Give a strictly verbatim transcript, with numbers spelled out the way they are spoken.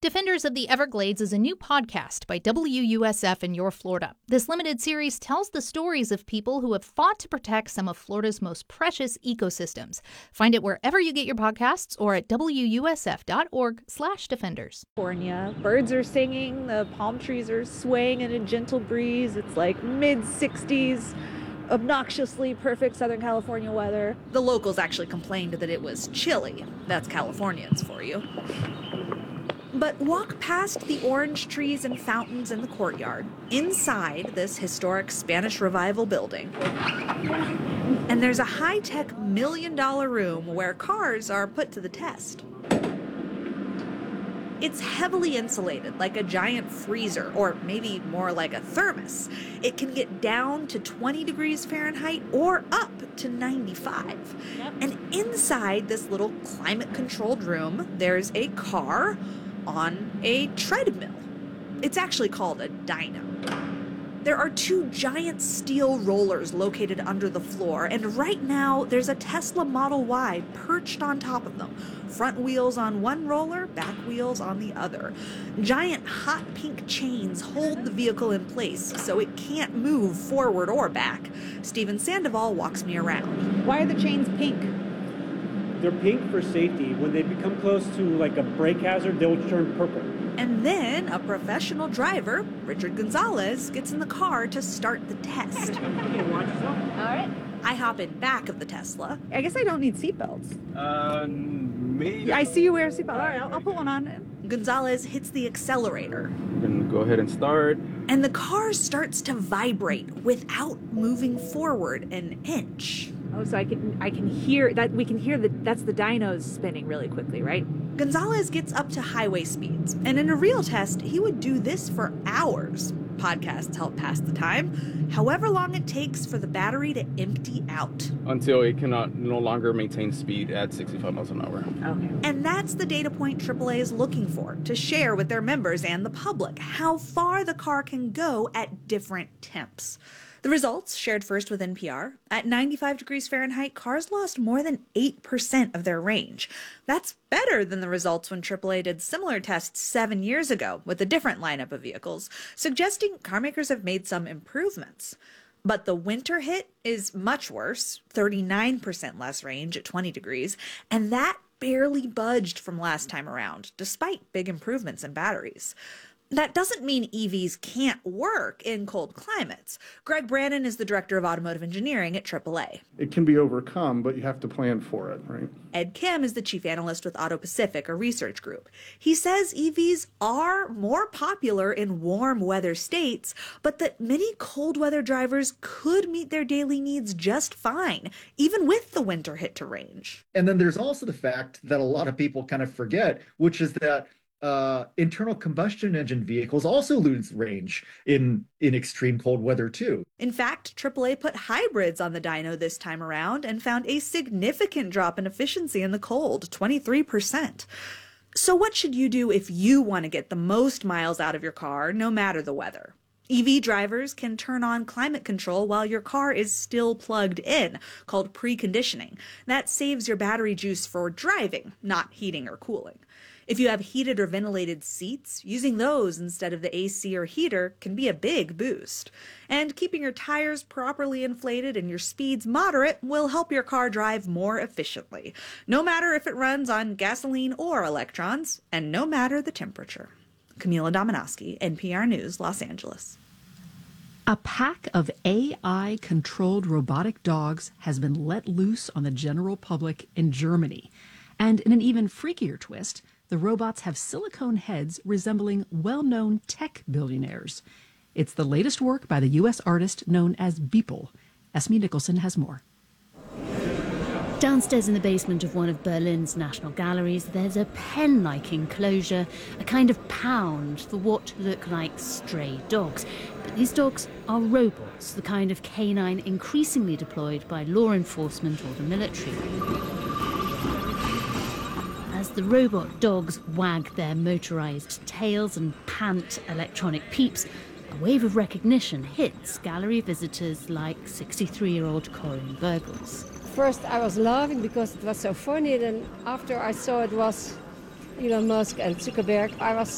Defenders of the Everglades is a new podcast by W U S F in your Florida. This limited series tells the stories of people who have fought to protect some of Florida's most precious ecosystems. Find it wherever you get your podcasts or at W U S F dot org slash defenders. California. Birds are singing, the palm trees are swaying in a gentle breeze. It's like mid sixties, obnoxiously perfect Southern California weather. The locals actually complained that it was chilly. That's Californians for you. But walk past the orange trees and fountains in the courtyard, inside this historic Spanish Revival building. And there's a high-tech million-dollar room where cars are put to the test. It's heavily insulated, like a giant freezer, or maybe more like a thermos. It can get down to twenty degrees Fahrenheit or up to ninety-five. Yep. And inside this little climate-controlled room, there's a car on a treadmill. It's actually called a dyno. There are two giant steel rollers located under the floor, and right now there's a Tesla Model Y perched on top of them. Front wheels on one roller, back wheels on the other. Giant hot pink chains hold the vehicle in place so it can't move forward or back. Steven Sandoval walks me around. Why are the chains pink? They're pink for safety. When they become close to like a brake hazard, they'll turn purple. And then a professional driver, Richard Gonzalez, gets in the car to start the test. All right. I hop in back of the Tesla. I guess I don't need seatbelts. Uh, maybe. I see you wear a seatbelt. All right, I'll, I'll put one on. Gonzalez hits the accelerator. We're gonna go ahead and start. And the car starts to vibrate without moving forward an inch. Oh, so I can I can hear that. We can hear that that's the dynos spinning really quickly, right? Gonzalez gets up to highway speeds, and in a real test, he would do this for hours. Podcasts help pass the time, however long it takes for the battery to empty out. Until it cannot no longer maintain speed at sixty-five miles an hour. Okay. And that's the data point triple A is looking for, to share with their members and the public how far the car can go at different temps. The results, shared first with N P R, at ninety-five degrees Fahrenheit, cars lost more than eight percent of their range. That's better than the results when triple A did similar tests seven years ago with a different lineup of vehicles, suggesting carmakers have made some improvements. But the winter hit is much worse, thirty-nine percent less range at twenty degrees, and that barely budged from last time around, despite big improvements in batteries. That doesn't mean E Vs can't work in cold climates. Greg Brannon is the director of automotive engineering at triple A. It can be overcome, but you have to plan for it, right? Ed Kim is the chief analyst with Auto Pacific, a research group. He says E Vs are more popular in warm weather states, but that many cold weather drivers could meet their daily needs just fine, even with the winter hit to range. And then there's also the fact that a lot of people kind of forget, which is that Uh, internal combustion engine vehicles also lose range in, in extreme cold weather too. In fact, triple A put hybrids on the dyno this time around and found a significant drop in efficiency in the cold, twenty-three percent. So what should you do if you want to get the most miles out of your car, no matter the weather? E V drivers can turn on climate control while your car is still plugged in, called preconditioning. That saves your battery juice for driving, not heating or cooling. If you have heated or ventilated seats, using those instead of the A C or heater can be a big boost. And keeping your tires properly inflated and your speeds moderate will help your car drive more efficiently, no matter if it runs on gasoline or electrons, and no matter the temperature. Camila Dominowski, N P R News, Los Angeles. A pack of A I-controlled robotic dogs has been let loose on the general public in Germany. And in an even freakier twist, the robots have silicone heads resembling well-known tech billionaires. It's the latest work by the U S artist known as Beeple. Esme Nicholson has more. Downstairs in the basement of one of Berlin's national galleries, there's a pen-like enclosure, a kind of pound for what look like stray dogs. But these dogs are robots, the kind of canine increasingly deployed by law enforcement or the military. As the robot dogs wag their motorized tails and pant electronic peeps, a wave of recognition hits gallery visitors like sixty-three-year-old Corinne Burgels. First I was laughing because it was so funny, then after I saw it was Elon Musk and Zuckerberg, I was